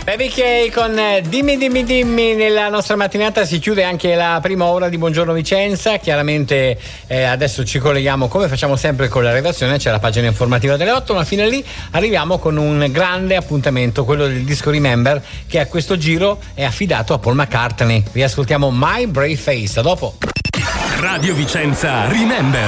Baby K con dimmi. Nella nostra mattinata si chiude anche la prima ora di Buongiorno Vicenza. Chiaramente adesso ci colleghiamo come facciamo sempre con la redazione, c'è la pagina informativa delle 8, ma fino a lì arriviamo con un grande appuntamento, quello del disco Remember, che a questo giro è affidato a Paul McCartney. Riascoltiamo My Brave Face, a dopo. Radio Vicenza Remember.